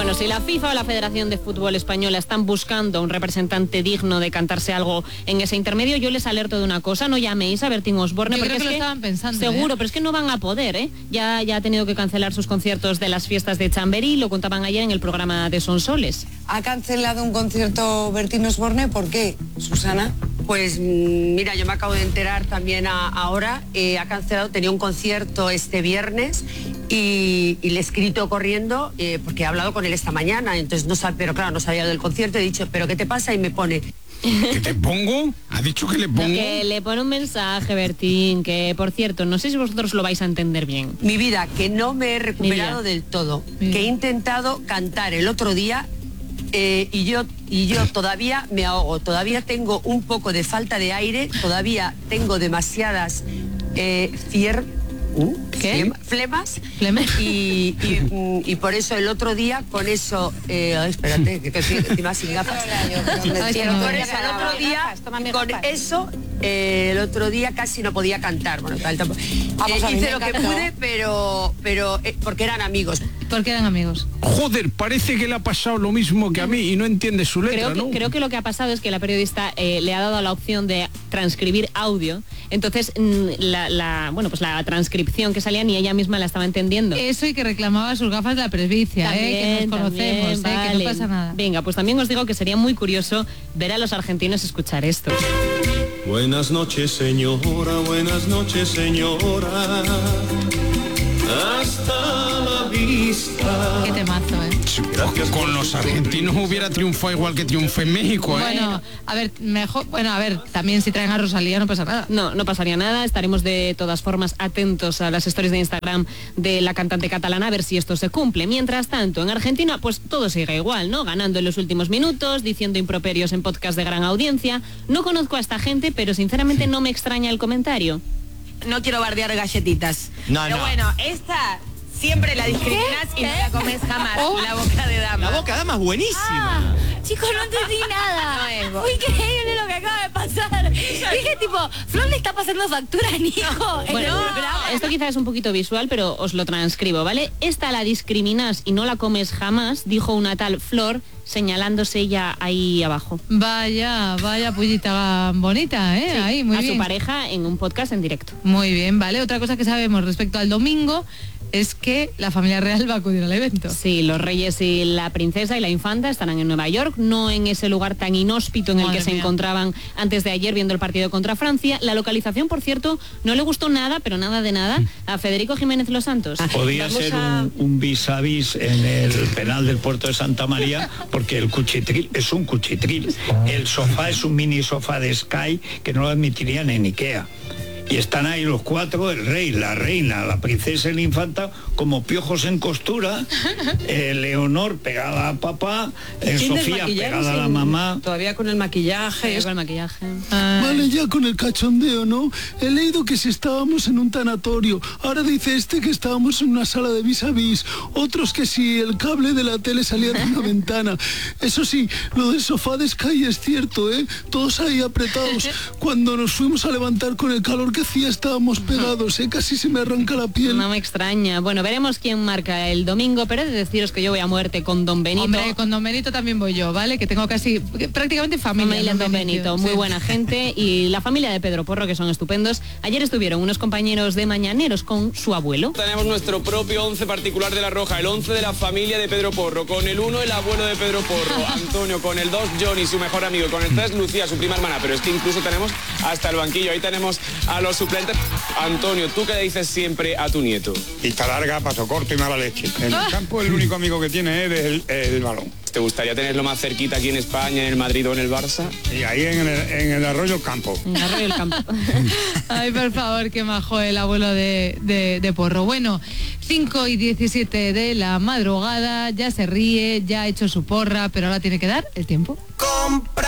Bueno, si la FIFA o la Federación de Fútbol Española están buscando un representante digno de cantarse algo en ese intermedio, yo les alerto de una cosa: no llaméis a Bertín Osborne, porque creo que es lo estaban pensando, seguro, pero es que no van a poder, ¿eh? Ya ha tenido que cancelar sus conciertos de las fiestas de Chamberí, lo contaban ayer en el programa de Sonsoles. ¿Ha cancelado un concierto Bertín Osborne? ¿Por qué, Susana? Pues mira, yo me acabo de enterar también ahora, ha cancelado, tenía un concierto este viernes y le he escrito corriendo porque he hablado con él esta mañana, entonces no sabe, pero claro, no sabía del concierto, he dicho, ¿pero qué te pasa? Y me pone... ¿Que te pongo? ¿Ha dicho que le pongo? Que le pone un mensaje, Bertín, que por cierto, no sé si vosotros lo vais a entender bien. Mi vida, que no me he recuperado del todo, que he intentado cantar el otro día y yo todavía me ahogo, todavía tengo un poco de falta de aire, todavía tengo demasiadas flemas y por eso el otro día con eso espérate que encima sin gafas el otro día casi no podía cantar. Bueno, hice lo que pude, pero porque eran amigos. Joder, parece que le ha pasado lo mismo que a mí y no entiende su letra, ¿no? Creo que lo que ha pasado es que la periodista le ha dado la opción de transcribir audio, entonces la transcripción que salía ni ella misma la estaba entendiendo. Eso, y que reclamaba sus gafas de la presbicia, que nos conocemos, vale. Que no pasa nada. Venga, pues también os digo que sería muy curioso ver a los argentinos escuchar esto. Buenas noches, señora, buenas noches, señora. Hasta la vista. Qué temazo, Con los argentinos hubiera triunfado igual que triunfó en México, Bueno, a ver, también si traen a Rosalía no pasa nada. No pasaría nada, estaremos de todas formas atentos a las stories de Instagram de la cantante catalana a ver si esto se cumple. Mientras tanto, en Argentina, pues todo sigue igual, ¿no? Ganando en los últimos minutos, diciendo improperios en podcast de gran audiencia. No conozco a esta gente, pero sinceramente no me extraña el comentario. No quiero bardear galletitas. Pero bueno, esta siempre la discriminas y no la comes jamás. La boca de dama. La boca de dama es buenísima. Chicos, no entendí nada. Fue increíble lo que acaba de pasar. Dije tipo, Flor le está pasando factura a Nico. Bueno, esto quizás es un poquito visual, pero os lo transcribo, ¿vale? Esta la discriminas y no la comes jamás, dijo una tal Flor, señalándose ella ahí abajo. Vaya pullita bonita, Sí, ahí, muy bien. A su pareja en un podcast en directo. Muy bien, vale. Otra cosa que sabemos respecto al domingo es que la familia real va a acudir al evento. Sí, los reyes y la princesa y la infanta estarán en Nueva York, no en ese lugar tan inhóspito en el que se encontraban antes de ayer viendo el partido contra Francia. La localización, por cierto, no le gustó nada, pero nada de nada, a Federico Jiménez Los Santos. Podía ser un vis a vis en el penal del puerto de Santa María, porque el cuchitril es un cuchitril. El sofá es un mini sofá de Sky que no lo admitirían en Ikea. Y están ahí los cuatro, el rey, la reina, la princesa y la infanta, como piojos en costura. Leonor pegada a papá, Sofía pegada a la mamá. Todavía con el maquillaje. Vale, ya con el cachondeo, ¿no? He leído que si estábamos en un tanatorio, ahora dice que estábamos en una sala de vis a vis, otros que si el cable de la tele salía de una ventana. Eso sí, lo del sofá de Sky es cierto, todos ahí apretados. Cuando nos fuimos a levantar con el calor que hacía estábamos pegados, casi se me arranca la piel. No me extraña. Bueno, veremos quién marca el domingo, pero he de deciros que yo voy a muerte con Don Benito. Hombre, con Don Benito también voy yo, ¿vale? Que tengo prácticamente familia en Don Benito. Muy buena gente, y la familia de Pedro Porro, que son estupendos. Ayer estuvieron unos compañeros de Mañaneros con su abuelo. Tenemos nuestro propio 11 particular de La Roja, el 11 de la familia de Pedro Porro. Con el 1, el abuelo de Pedro Porro, Antonio. Con el 2, Johnny, su mejor amigo. Con el 3, Lucía, su prima hermana. Pero es que incluso tenemos hasta el banquillo. Ahí tenemos a los suplentes. Antonio, ¿tú qué le dices siempre a tu nieto? Pista larga, paso corto y mala leche. En el campo el único amigo que tiene es el balón. ¿Te gustaría tenerlo más cerquita aquí en España, en el Madrid o en el Barça? Y ahí en el Arroyo Campo. En el Arroyo del Campo. Ay, por favor, qué majo el abuelo de Porro. Bueno, 5:17 de la madrugada, ya se ríe, ya ha hecho su porra, pero ahora tiene que dar el tiempo.